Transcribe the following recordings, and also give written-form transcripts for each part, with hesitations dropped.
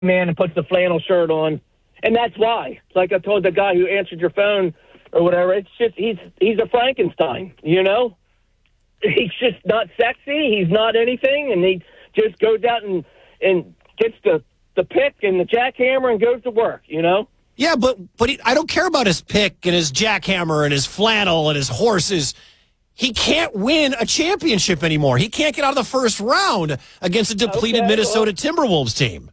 man and puts the flannel shirt on. And that's why. Like I told the guy who answered your phone or whatever, it's just he's a Frankenstein, you know? He's just not sexy. He's not anything. And he just goes out and gets the pick and the jackhammer and goes to work, you know? Yeah, but I don't care about his pick and his jackhammer and his flannel and his horses. He can't win a championship anymore. He can't get out of the first round against a depleted Minnesota Timberwolves team.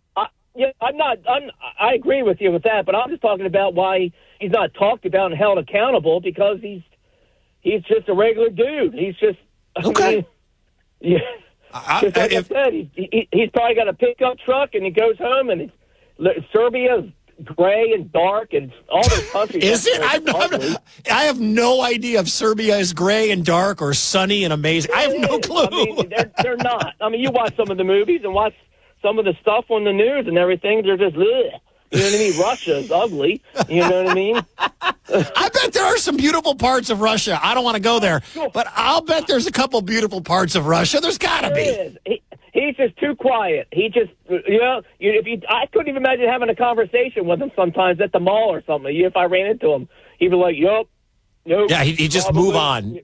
I agree with you with that, but I'm just talking about why he's not talked about and held accountable, because he's just a regular dude. He's just okay. I said, he's probably got a pickup truck and he goes home and Serbia's gray and dark and all those countries. Is it? I have no idea if Serbia is gray and dark or sunny and amazing. I have no clue. I mean, they're not. I mean, you watch some of the movies and watch some of the stuff on the news and everything. They're just, ugh. You know what I mean? Russia's ugly. You know what I mean? I bet there are some beautiful parts of Russia. I don't want to go there, but I'll bet there's a couple beautiful parts of Russia. There's got to be. He's just too quiet. He just, I couldn't even imagine having a conversation with him sometimes at the mall or something. If I ran into him, he'd be like, yup, nope. Yeah, he'd just move on.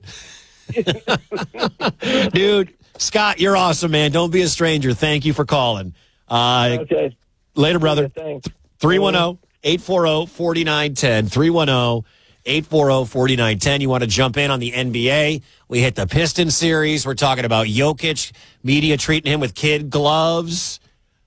Dude, Scott, you're awesome, man. Don't be a stranger. Thank you for calling. Okay. Later, brother. Thanks. 310-840-4910. 310-840-4910. You want to jump in on the NBA? We hit the Pistons series. We're talking about Jokic, media treating him with kid gloves.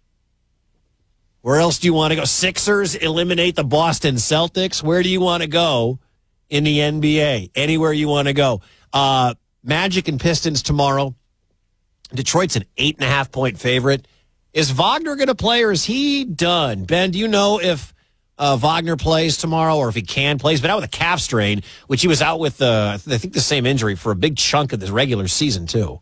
Where else do you want to go? Sixers eliminate the Boston Celtics. Where do you want to go in the NBA? Anywhere you want to go. Magic and Pistons tomorrow. Detroit's an 8.5-point favorite. Is Wagner going to play, or is he done? Ben, do you know if Wagner plays tomorrow, or if he can play? He's been out with a calf strain, which he was out with, I think, the same injury for a big chunk of the regular season, too.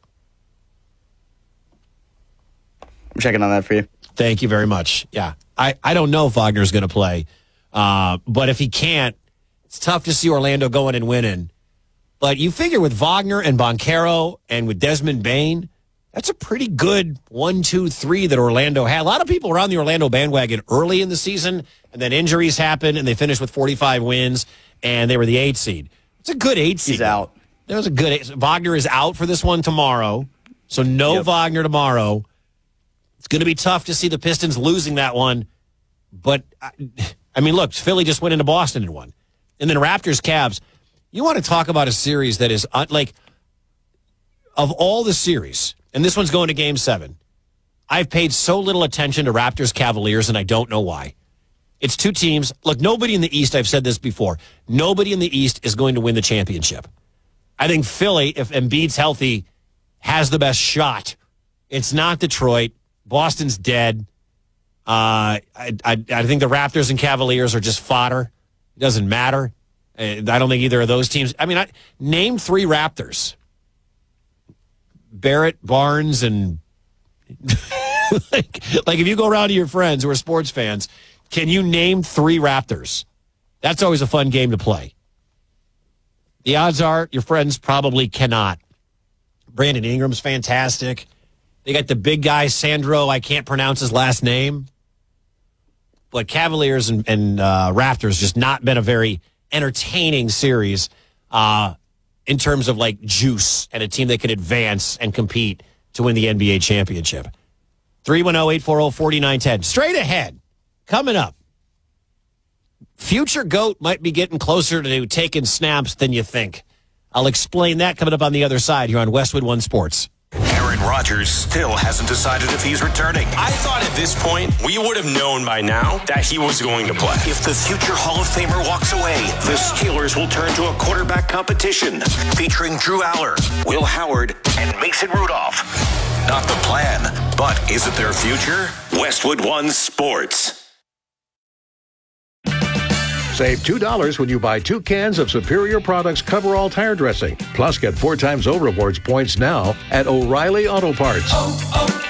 I'm checking on that for you. Thank you very much. Yeah, I don't know if Wagner's going to play, but if he can't, it's tough to see Orlando going and winning. But you figure with Wagner and Banchero and with Desmond Bane, that's a pretty good 1, 2, 3 that Orlando had. A lot of people were on the Orlando bandwagon early in the season, and then injuries happened, and they finished with 45 wins, and they were the 8th seed. It's a good 8th seed. He's out. That was a good 8th. Wagner is out for this one tomorrow, so no Wagner tomorrow. It's going to be tough to see the Pistons losing that one, but, I mean, look, Philly just went into Boston and won. And then Raptors, Cavs. You want to talk about a series that is, like, of all the series, and this one's going to Game 7, I've paid so little attention to Raptors Cavaliers, and I don't know why. It's two teams. Look, nobody in the East, I've said this before, nobody in the East is going to win the championship. I think Philly, if Embiid's healthy, has the best shot. It's not Detroit. Boston's dead. I think the Raptors and Cavaliers are just fodder. It doesn't matter. I don't think either of those teams. I mean, name 3 Raptors. Barrett, Barnes, and like if you go around to your friends who are sports fans, can you name 3 Raptors? That's always a fun game to play. The odds are your friends probably cannot. Brandon Ingram's fantastic. They got the big guy, Sandro. I can't pronounce his last name. But Cavaliers and Raptors just not been a very entertaining series in terms of like juice and a team that can advance and compete to win the NBA championship. 310-840-4910. Straight ahead, coming up. Future GOAT might be getting closer to taking snaps than you think. I'll explain that coming up on the other side here on Westwood One Sports. Aaron Rodgers still hasn't decided if he's returning. I thought at this point we would have known by now that he was going to play. If the future Hall of Famer walks away, the Steelers will turn to a quarterback competition featuring Drew Aller, Will Howard, and Mason Rudolph. Not the plan, but is it their future? Westwood One Sports. Save $2 when you buy 2 cans of Superior Products Coverall Tire Dressing. Plus, get 4 times O Rewards points now at O'Reilly Auto Parts.